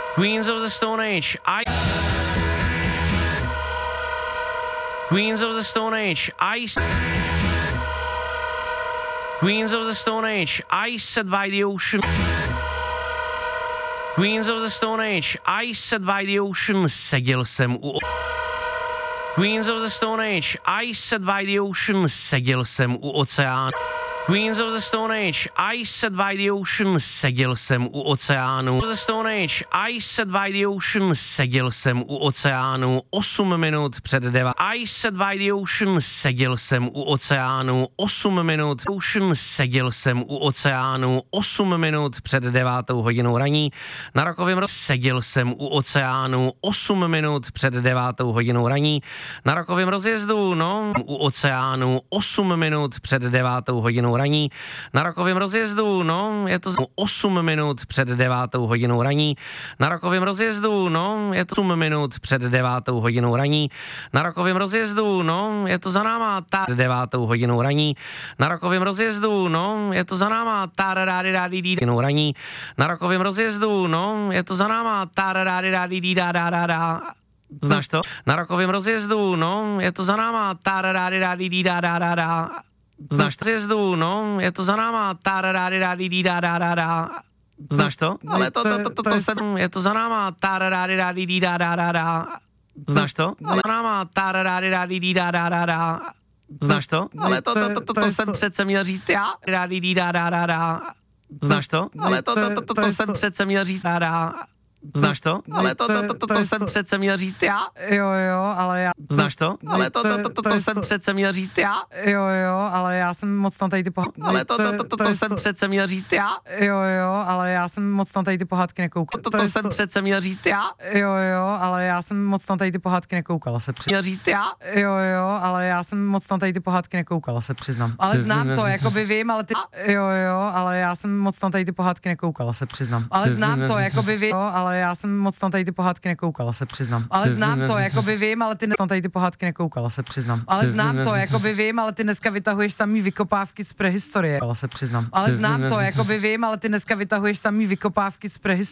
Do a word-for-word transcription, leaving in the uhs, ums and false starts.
Queens of the Stone Age, I... Queens of the Stone Age, Ice... Queens of the Stone Age, Ice set by the ocean. Queens of the Stone Age, Ice set by the ocean, seděl jsem u... Queens of the Stone Age, Ice set by the ocean, seděl jsem u oceánu. Queens of the Stone Age, Ice set by the ocean, seděl jsem u oceánu. The Stone Age, Ice set by the ocean, seděl jsem u oceánu. Osm minut před deva. Ice set by the ocean, seděl jsem u oceánu. Osm minut. Ocean, seděl jsem u oceánu. Osm minut před devátou hodinou raní. Na Rokovém roz... Seděl jsem u oceánu. Osm minut před devátou hodinou raní. Na Rokovém rozjezdu, no, u oceánu. Osm minut před devátou hodinou raní. Na Rokovém rozjezdu, no, je to osm minut před devátou hodinou raní. Na Rokovém rozjezdu, no, je to osm minut před devátou hodinou raní. Na Rokovém rozjezdu, no, je to za náma ta devátou hodinou raní. Na Rokovém rozjezdu, no, je to za náma ta rádi rádi dí hodinou raní. Na Rokovém rozjezdu, no, je to za náma ta rádi rádi dí dá dá dá dá. Znáš to? Na Rokovém rozjezdu, no, je to za náma ta rádi rádi dí dá dá dá dá. Znáš to? Rozjezdu, no, je to za náma ta rádi rádi dí dá dá dá dá. Znáš to? Ale to, to, to, to, to jsem, je to za náma ta rádi rádi dí dá dá dá dá. Znáš to? Ale za náma ta rádi rádi dí dá dá dá dá. Znáš to? Ale to, to, to, to, to jsem přece měl říct já. Rádi dí dá dá dá dá. Znáš to? Ale to, to, to, to, to jsem přece měl říct dá dá. Znáš to? Ale to, to, to, to, to jsem přece měl říct já. Jo, jo, ale já... Znáš to? Ale to, to, to, to, to jsem přece měl říct já. Jo, jo, ale já jsem moc na tady ty pohádky... Ale to, to, to, to, to jsem přece měl říct já. Jo, jo, ale já jsem moc na tady ty pohádky nekoukal. To, to, to jsem přece měl říct já. Jo, jo, ale já jsem moc na tady ty pohádky nekoukala, se přiznám. Měl říct já. Jo, jo, ale já jsem moc na tady ty pohádky nekoukala, se přiznám. Ale znám to, jakoby vím, ale ty... Jo, jo, ale já jsem moc na tady ty pohádky nekoukala, se přiznám. Ale znám to, jakoby vím, ale já jsem moc na tady ty pohádky nekoukala, se přiznám. Ale znám to, jakoby vím, ale ty na tady ty pohádky nekoukala, se přiznám. Ale znám to, jakoby vím, ale ty dneska vytahuješ samý vykopávky z prehistorie, se přiznám. Ale znám to, jakoby vím, ale ty dneska vytahuješ samý vykopávky z prehistorie.